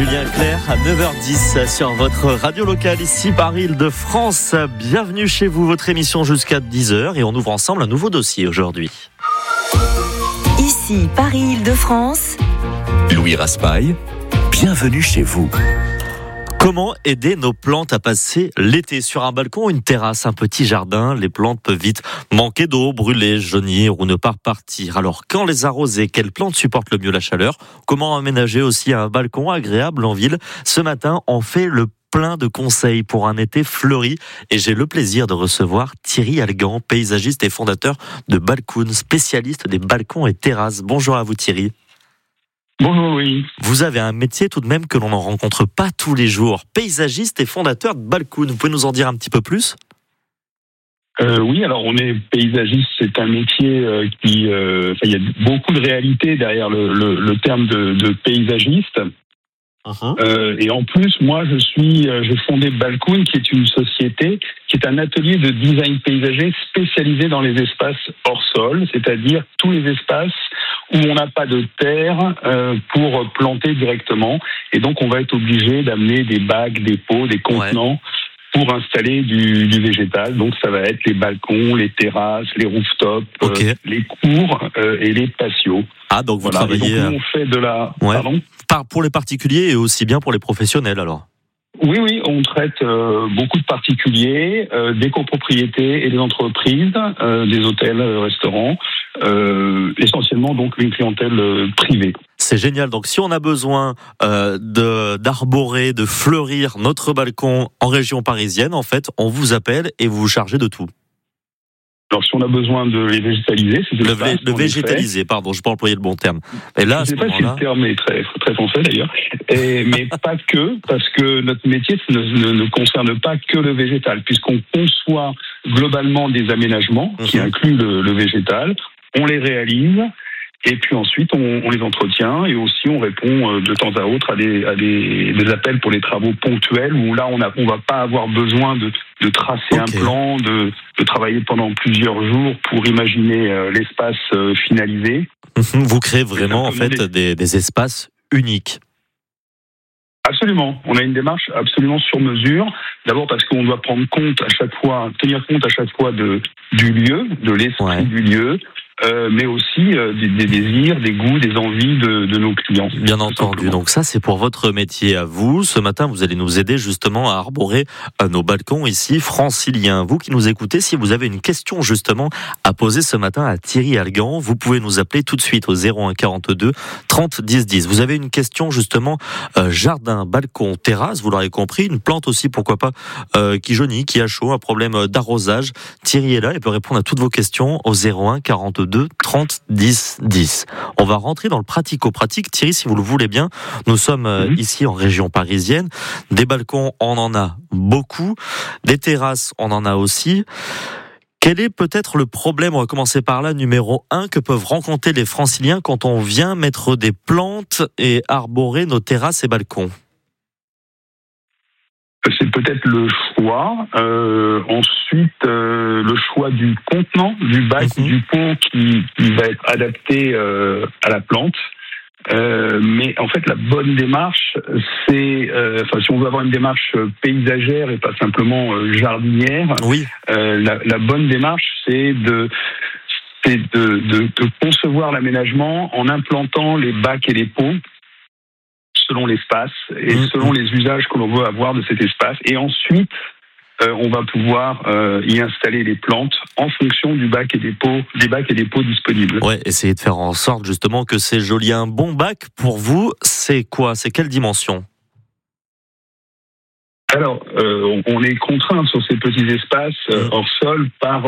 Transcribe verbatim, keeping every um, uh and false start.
Julien Clerc à neuf heures dix sur votre radio locale ici par Île-de-France. Bienvenue chez vous, votre émission jusqu'à dix heures et on ouvre ensemble un nouveau dossier aujourd'hui. Ici Paris Île-de-France. Louis Raspail, bienvenue chez vous. Comment aider nos plantes à passer l'été sur un balcon, une terrasse, un petit jardin? Les plantes peuvent vite manquer d'eau, brûler, jaunir ou ne pas partir. Alors, quand les arroser? Quelles plantes supportent le mieux la chaleur? Comment aménager aussi un balcon agréable en ville? Ce matin, on fait le plein de conseils pour un été fleuri et j'ai le plaisir de recevoir Thierry Algan, paysagiste et fondateur de Balkoun, spécialiste des balcons et terrasses. Bonjour à vous Thierry. Bonjour, oui. Vous avez un métier tout de même que l'on n'en rencontre pas tous les jours. Paysagiste et fondateur de Balkoun. Vous pouvez nous en dire un petit peu plus ? euh, Oui, alors on est paysagiste, c'est un métier euh, qui... Euh, il y a beaucoup de réalité derrière le, le, le terme de, de paysagiste. Uh-huh. Euh, et en plus, moi, je suis, euh, j'ai fondé Balkoun, qui est une société, qui est un atelier de design paysager spécialisé dans les espaces hors sol, c'est-à-dire tous les espaces où on n'a pas de terre euh, pour planter directement. Et donc, on va être obligé d'amener des bacs, des pots, des contenants. Ouais. Pour installer du, du végétal. Donc, ça va être les balcons, les terrasses, les rooftops, okay. euh, les cours euh, et les patios. Ah, donc vous voilà. travaillez... Donc, on fait de la... Ouais. Pardon ? Par, pour les particuliers et aussi bien pour les professionnels, alors ? Oui, oui, on traite euh, beaucoup de particuliers, euh, des copropriétés et des entreprises, euh, des hôtels, euh, restaurants, euh, essentiellement donc une clientèle euh, privée. C'est génial. Donc, si on a besoin euh, de, d'arborer, de fleurir notre balcon en région parisienne, en fait, on vous appelle et vous vous chargez de tout. Alors, si on a besoin de les végétaliser, c'est le, vé- le végétaliser, pardon, je ne peux pas employer le bon terme. Et là, je ne sais pas si le terme est très, très français d'ailleurs, et, mais pas que, parce que notre métier ne, ne, ne concerne pas que le végétal, puisqu'on conçoit globalement des aménagements qui mmh. incluent le, le végétal, on les réalise. Et puis ensuite, on, on les entretient et aussi on répond de temps à autre à des, à des, des appels pour les travaux ponctuels où là, on ne on va pas avoir besoin de, de tracer okay. un plan, de, de travailler pendant plusieurs jours pour imaginer euh, l'espace euh, finalisé. Vous créez vraiment en fait des, des, des espaces uniques. Absolument. On a une démarche absolument sur mesure. D'abord parce qu'on doit prendre compte à chaque fois, tenir compte à chaque fois de, du lieu, de l'esprit ouais. du lieu. Euh, mais aussi euh, des, des désirs, des goûts, des envies de, de nos clients. Bien entendu. Donc ça, c'est pour votre métier à vous. Ce matin, vous allez nous aider justement à arborer euh, nos balcons ici franciliens. Vous qui nous écoutez, si vous avez une question justement à poser ce matin à Thierry Algan, vous pouvez nous appeler tout de suite au zéro un quarante-deux trente dix dix. Vous avez une question justement euh, jardin, balcon, terrasse, vous l'aurez compris, une plante aussi, pourquoi pas, euh, qui jaunit, qui a chaud, un problème d'arrosage. Thierry est là et peut répondre à toutes vos questions au zéro un quarante-deux trente dix dix. On va rentrer dans le pratico-pratique. Thierry, si vous le voulez bien, nous sommes mmh. ici en région parisienne. Des balcons, on en a beaucoup. Des terrasses, on en a aussi. Quel est peut-être le problème, on va commencer par là, numéro un, que peuvent rencontrer les franciliens quand on vient mettre des plantes et arborer nos terrasses et balcons ? C'est peut-être le choix. Euh, ensuite, euh, le choix du contenant, du bac, mmh. du pot qui, qui va être adapté euh, à la plante. Euh, mais en fait, la bonne démarche, c'est, euh, enfin, si on veut avoir une démarche paysagère et pas simplement euh, jardinière, oui. euh, la, la bonne démarche, c'est de c'est de, de, de concevoir l'aménagement en implantant les bacs et les pots selon l'espace et mmh. selon les usages que l'on veut avoir de cet espace. Et ensuite, euh, on va pouvoir euh, y installer les plantes en fonction du bac et des pots, des bacs et des pots disponibles. Ouais, essayez de faire en sorte justement que c'est joli. Un bon bac, pour vous, c'est quoi ? C'est quelle dimension ? Alors, euh, on est contraint sur ces petits espaces euh, hors sol par